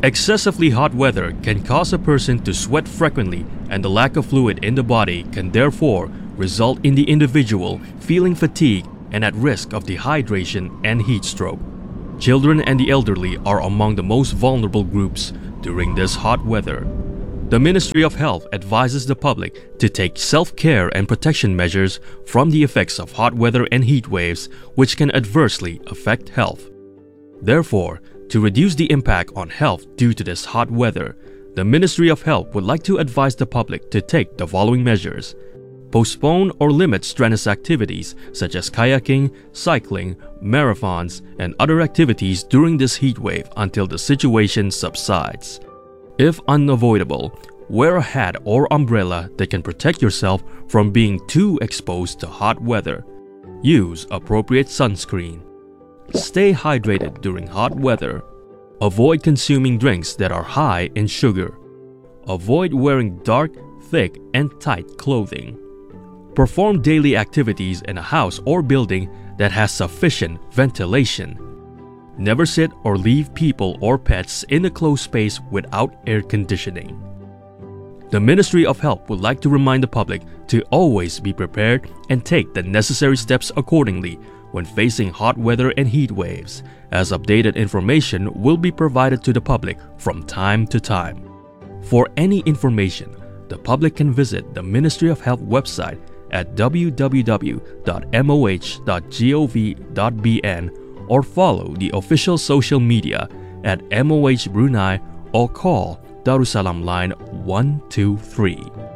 Excessively hot weather can cause a person to sweat frequently, and the lack of fluid in the body can therefore result in the individual feeling fatigue and at risk of dehydration and heat stroke. Children and the elderly are among the most vulnerable groups during this hot weather. The Ministry of Health advises the public to take self-care and protection measures from the effects of hot weather and heat waves, which can adversely affect health. Therefore, to reduce the impact on health due to this hot weather, the Ministry of Health would like to advise the public to take the following measures. Postpone or limit strenuous activities such as kayaking, cycling, marathons, and other activities during this heat wave until the situation subsides. If unavoidable, wear a hat or umbrella that can protect yourself from being too exposed to hot weather. Use appropriate sunscreen. Stay hydrated during hot weather. Avoid consuming drinks that are high in sugar. Avoid wearing dark, thick, and tight clothing. Perform daily activities in a house or building that has sufficient ventilation. Never sit or leave people or pets in a closed space without air conditioning. The Ministry of Health would like to remind the public to always be prepared and take the necessary steps accordingly when facing hot weather and heat waves, as updated information will be provided to the public from time to time. For any information, the public can visit the Ministry of Health website at www.moh.gov.bn or follow the official social media at MOH Brunei or call Darussalam line 123.